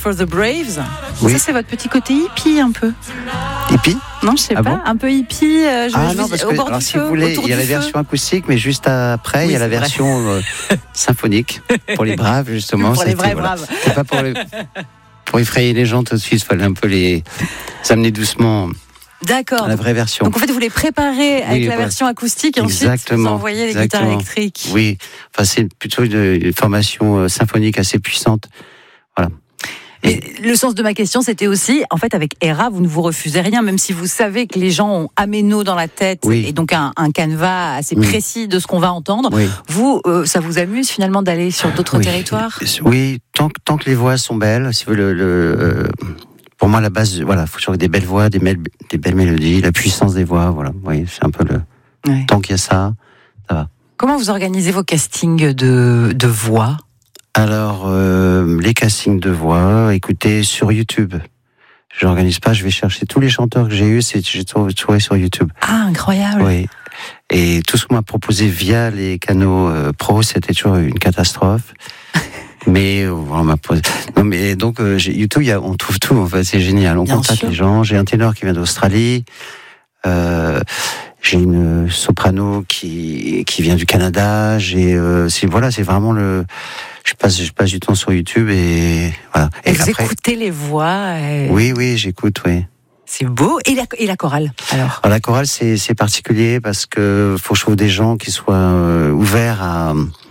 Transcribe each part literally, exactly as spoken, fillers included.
for the Braves. Oui. Ça, c'est votre petit côté hippie un peu. Hippie? Non, je sais Ah pas. bon Un peu hippie. Euh, je, Ah je non, vous- parce au que bord alors, du si feu, vous voulez, autour il y a du la feu. version acoustique, mais juste après, Oui, il y a la c'est vrai. version euh, symphonique pour les braves, justement. Pour les C'était, vrais voilà. braves. C'est pas pour les. Pour effrayer les gens tout de suite, il fallait un peu les amener doucement D'accord. à la vraie version. Donc en fait, vous les préparez avec Oui, la voilà. version acoustique et ensuite Exactement, vous envoyez les exactement. guitares électriques. Oui, enfin c'est plutôt une, une formation euh, symphonique assez puissante. Voilà. Mais le sens de ma question, c'était aussi, en fait, avec Era, vous ne vous refusez rien, même si vous savez que les gens ont Améno dans la tête Oui. et donc un, un canevas assez Oui. précis de ce qu'on va entendre. Oui. Vous, euh, ça vous amuse finalement d'aller sur d'autres Oui. territoires? Oui, tant, que- tant que les voix sont belles, si vous voulez, le, le, euh, pour moi la base, voilà, faut toujours des belles voix, des, mel- des belles mélodies, la puissance des voix, voilà. Oui, c'est un peu le. Ouais. Tant qu'il y a ça, ça va. Comment vous organisez vos castings de, de voix? Alors, euh, les castings de voix, écoutez, sur YouTube. Je n'organise pas, je vais chercher tous les chanteurs que j'ai eus, c'est, j'ai trouvé, trouvé sur YouTube. Ah, incroyable. Oui. Et tout ce qu'on m'a proposé via les canaux euh, pro, c'était toujours une catastrophe. Mais euh, on m'a posé. Non, mais donc euh, j'ai, YouTube, il y a, on trouve tout. En fait, c'est génial. On Bien contacte sûr. les gens. J'ai un ténor qui vient d'Australie. Euh, j'ai une soprano qui qui vient du Canada. J'ai, euh, c'est voilà, c'est vraiment le. Je passe, je passe du temps sur YouTube et voilà. Et, Et vous après, écoutez les voix. et- oui, oui, j'écoute, oui. C'est beau. Et la, et la chorale, alors? Alors, la chorale, c'est, c'est particulier parce que faut que je trouve des gens qui soient euh, ouverts à.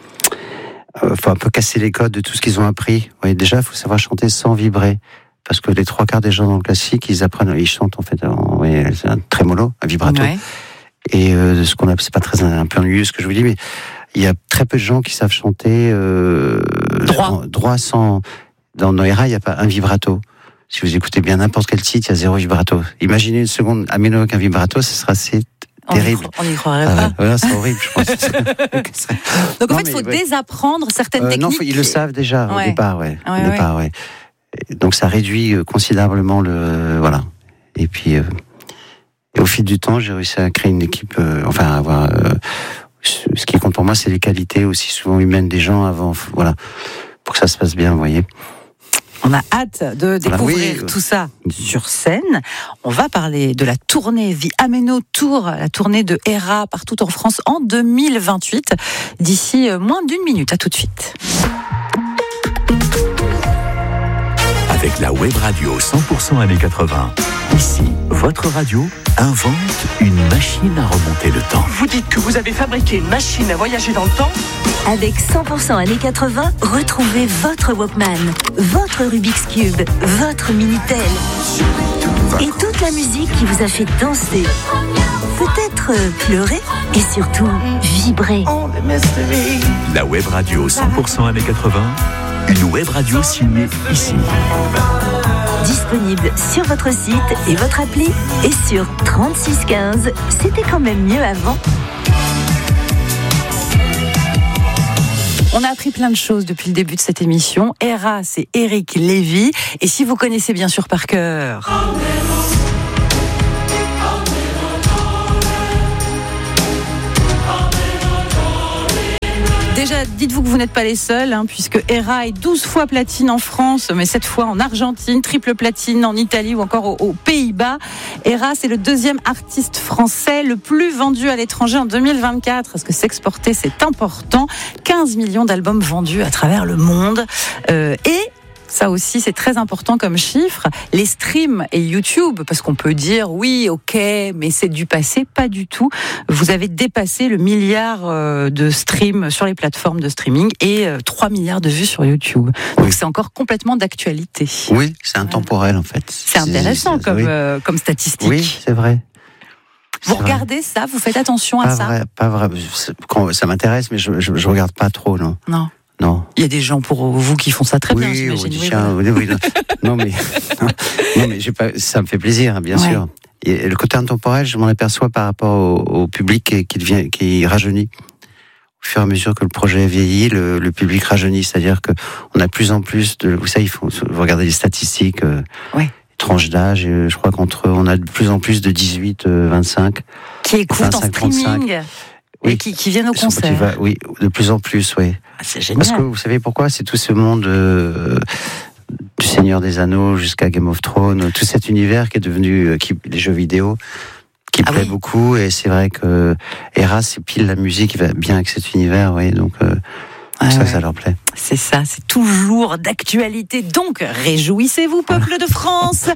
Euh, faut un peu casser les codes de tout ce qu'ils ont appris. Oui, déjà, il faut savoir chanter sans vibrer. Parce que les trois quarts des gens dans le classique, ils apprennent, ils chantent en fait, en, oui, c'est un trémolo, un vibrato. Ouais. Et euh, ce qu'on appelle, c'est pas très un peu ennuyeux ce que je vous dis, mais il y a très peu de gens qui savent chanter euh, Droit. en- droit sans. Dans Noira, il n'y a pas un vibrato. Si vous écoutez bien n'importe quel titre, il y a zéro vibrato. Imaginez une seconde Améno avec un vibrato, ce sera assez On y terrible. cro- On n'y croirait Ah pas. ouais, voilà, c'est horrible, je pense. Donc en Non, fait, il faut mais, ouais. désapprendre certaines Euh, techniques. non, faut- ils le savent déjà Ouais. au départ, ouais. Ouais, au ouais. départ, ouais. Et donc ça réduit euh, considérablement le, voilà. Et puis, euh, et au fil du temps, j'ai réussi à créer une équipe, euh, enfin, à avoir. Euh, ce ce qui compte pour moi, c'est les qualités aussi souvent humaines des gens avant, voilà, pour que ça se passe bien, vous voyez. On a hâte de Voilà, découvrir oui. tout ça sur scène. On va parler de la tournée The Améno Tour, la tournée de Era partout en France en deux mille vingt-huit, d'ici euh, moins d'une minute. À tout de suite. Avec la web radio cent pour cent années quatre-vingts. Ici, votre radio invente une machine à remonter le temps. Vous dites que vous avez fabriqué une machine à voyager dans le temps? Avec cent pour cent années quatre-vingts, retrouvez votre Walkman, votre Rubik's Cube, votre Minitel et toute la musique qui vous a fait danser, peut-être euh, pleurer et surtout vibrer. La web radio cent pour cent années quatre-vingts, une web radio signée ici. Disponible sur votre site et votre appli et sur trente-six quinze. C'était quand même mieux avant. On a appris plein de choses depuis le début de cette émission. Era, c'est Eric Lévy. Et si vous connaissez bien sûr par cœur... Déjà, dites-vous que vous n'êtes pas les seuls, hein, puisque Era est douze fois platine en France, mais cette fois en Argentine, triple platine en Italie ou encore aux, aux Pays-Bas. Era, c'est le deuxième artiste français le plus vendu à l'étranger en deux mille vingt-quatre, parce que s'exporter, c'est important. quinze millions d'albums vendus à travers le monde. Euh, et... Ça aussi, c'est très important comme chiffre. Les streams et YouTube, parce qu'on peut dire oui, ok, mais c'est du passé, pas du tout. Vous avez dépassé le milliard de streams sur les plateformes de streaming et trois milliards de vues sur YouTube. Donc Oui. c'est encore complètement d'actualité. Oui, c'est intemporel en fait. C'est intéressant c'est- comme, oui. euh, comme statistique. Oui, c'est vrai. Vous C'est vrai. regardez ça, vous faites attention à Pas ça. vrai, pas vrai. C'est- quand- Ça m'intéresse, mais je, je, je regarde pas trop, non. Non. Non. Il y a des gens pour vous qui font ça très bien, oui, j'imagine. on dit, Oui, tiens, voilà. oui, oui, non. non, mais, non, mais j'ai pas, ça me fait plaisir, bien Ouais. sûr. Et le côté intemporel, je m'en aperçois par rapport au, au public qui, qui devient, qui rajeunit. Au fur et à mesure que le projet vieillit, le, le public rajeunit. C'est-à-dire que on a de plus en plus de, vous savez, il faut, vous regardez les statistiques, euh, Ouais. tranches d'âge, et je crois qu'entre, on a de plus en plus de dix-huit, vingt-cinq. Qui écoutent en vingt-cinq, trente-cinq. streaming et Oui. qui, qui viennent au Sur concert. Spotify, oui, de plus en plus, oui. Ah, c'est génial. Parce que vous savez pourquoi? C'est tout ce monde euh, du Seigneur des Anneaux jusqu'à Game of Thrones, tout cet univers qui est devenu euh, qui, les jeux vidéo, qui ah plaît oui. beaucoup. Et c'est vrai que Hera, c'est pile la musique qui va bien avec cet univers, oui. Donc euh, ah ça, ouais. ça leur plaît. C'est ça, c'est toujours d'actualité. Donc, réjouissez-vous, peuple de France.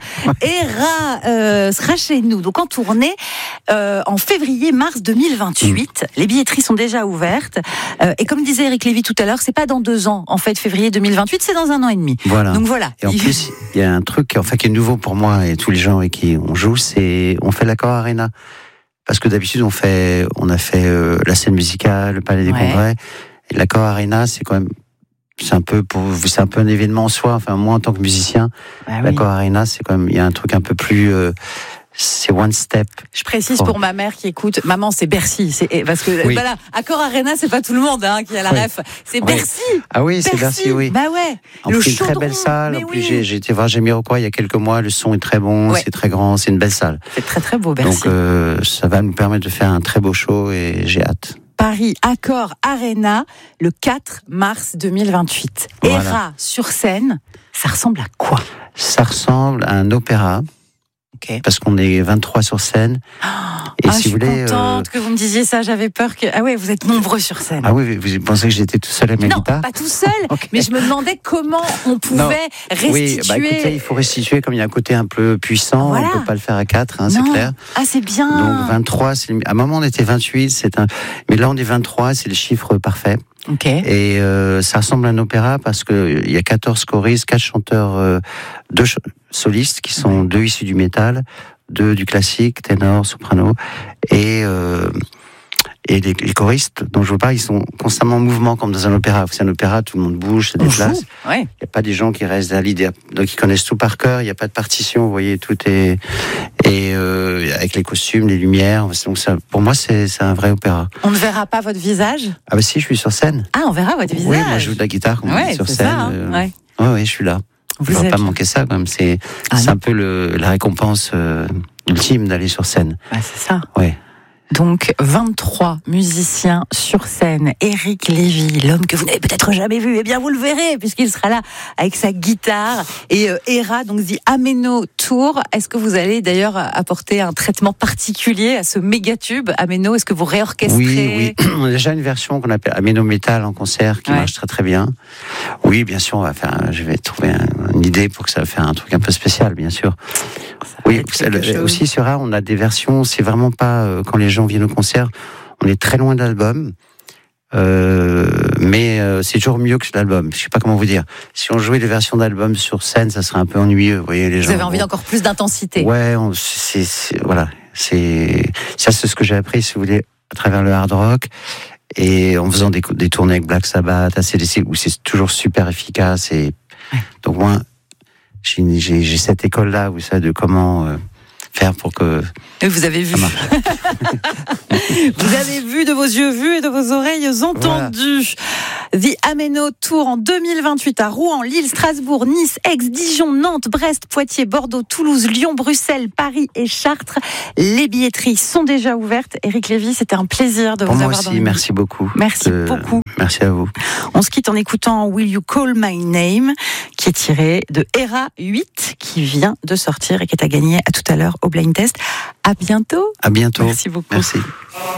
Hera euh, sera chez nous, donc en tournée, euh, en février-mars deux mille vingt-huit. Mmh. Les billetteries sont déjà ouvertes. Euh, et comme disait Eric Lévy tout à l'heure, c'est pas dans deux ans. En fait, février deux mille vingt-huit, c'est dans un an et demi. Voilà. Donc voilà. Et en plus, il y a un truc en fait, qui est nouveau pour moi et tous les gens avec qui on joue, c'est on fait l'Accor Arena. Parce que d'habitude, on fait, on a fait euh, la scène musicale, le Palais des ouais. Congrès. Et l'Accor Arena, c'est quand même, c'est un peu pour, c'est un peu un événement en soi. Enfin, moi, en tant que musicien, bah l'Accor oui. Arena, c'est quand même, il y a un truc un peu plus, euh, c'est one step. Je précise pour, pour ma mère qui écoute, maman, c'est Bercy, c'est parce que oui. voilà, Accor Arena, c'est pas tout le monde hein, qui a la oui. ref, c'est oui. Bercy. Ah oui, c'est Bercy, Bercy, oui. Bah ouais. En le plus, une très belle salle. En plus, oui. j'ai, j'ai été voir Jamiroquai il y a quelques mois. Le son est très bon, ouais. c'est très grand, c'est une belle salle. C'est très très beau, Bercy. Donc euh, ça va nous permettre de faire un très beau show et j'ai hâte. Paris Accor Arena, le quatre mars deux mille vingt-huit. Voilà. Hera sur scène, ça ressemble à quoi? Ça ressemble à un opéra. Okay. Parce qu'on est vingt-trois sur scène. Oh, et ah, si je vous suis voulez, contente euh... que vous me disiez ça. J'avais peur que. Ah ouais, vous êtes nombreux sur scène. Ah oui, vous pensez que j'étais tout seul à ma non, guitare? Pas tout seul. Okay. Mais je me demandais comment on pouvait non. restituer. Oui, bah écoutez, il faut restituer comme il y a un côté un peu puissant. Voilà. On ne peut pas le faire à quatre, hein, c'est clair. Ah, c'est bien. Donc vingt-trois. C'est... À un moment, on était vingt-huit. C'est un. Mais là, on est vingt-trois. C'est le chiffre parfait. Okay. Et euh, ça ressemble à un opéra parce que il y a quatorze choristes, quatre chanteurs, euh, deux ch- solistes qui sont deux issus du métal. Deux du classique, ténor, soprano, et euh, et les, les choristes dont je vous parle, ils sont constamment en mouvement comme dans un opéra. C'est un opéra, tout le monde bouge, se déplace. Il ouais. n'y a pas des gens qui restent à l'idée, donc ils connaissent tout par cœur. Il n'y a pas de partition, vous voyez, tout est et euh, avec les costumes, les lumières. Donc ça, pour moi, c'est c'est un vrai opéra. On ne verra pas votre visage? Ah bah si, je suis sur scène. Ah, on verra votre visage. Oui, moi je joue de la guitare quand ouais, on est sur c'est scène. Ça, hein euh, ouais. ouais, ouais, je suis là. Vous ne va êtes... pas manquer ça, quand même. C'est, ah, c'est un peu le, la récompense euh, ultime d'aller sur scène. Bah, c'est ça. Ouais. Donc, vingt-trois musiciens sur scène. Eric Lévy, l'homme que vous n'avez peut-être jamais vu, eh bien, vous le verrez, puisqu'il sera là avec sa guitare. Et euh, Hera, donc, dit Ameno Tour. Est-ce que vous allez d'ailleurs apporter un traitement particulier à ce méga tube Ameno? Est-ce que vous réorchestrez? Oui, oui. On a déjà une version qu'on appelle Ameno Metal en concert qui ouais. marche très très bien. Oui, bien sûr, on va faire, je vais trouver un, une idée pour que ça fasse un truc un peu spécial, bien sûr. Oui, le, aussi sur Hera, on a des versions, c'est vraiment pas, euh, quand les gens viennent au concert, on est très loin de l'album, euh, mais euh, c'est toujours mieux que l'album. Je sais pas comment vous dire. Si on jouait des versions d'album sur scène, ça serait un peu ennuyeux, vous voyez, les vous gens. Vous avez envie d'encore plus d'intensité. Ouais, on, c'est, c'est, voilà. C'est, ça, c'est ce que j'ai appris, si vous voulez, à travers le hard rock. Et en faisant des, des tournées avec Black Sabbath, A C D C, où c'est toujours super efficace. Et ouais. donc moi, j'ai, j'ai, j'ai cette école-là, vous savez, de comment euh, faire pour que... Vous avez vu. Vous avez vu de vos yeux vus et de vos oreilles entendues. Voilà. The Ameno Tour en deux mille vingt-huit à Rouen, Lille, Strasbourg, Nice, Aix, Dijon, Nantes, Brest, Poitiers, Bordeaux, Toulouse, Lyon, Bruxelles, Paris et Chartres. Les billetteries sont déjà ouvertes. Eric Lévy, c'était un plaisir de pour vous moi avoir aussi, dans le merci beaucoup. Merci euh, beaucoup. Merci à vous. On se quitte en écoutant Will You Call My Name, qui est tiré de Hera huit, qui vient de sortir et qui est à gagner à tout à l'heure au Blind Test. À bientôt. À bientôt. Merci beaucoup. Merci.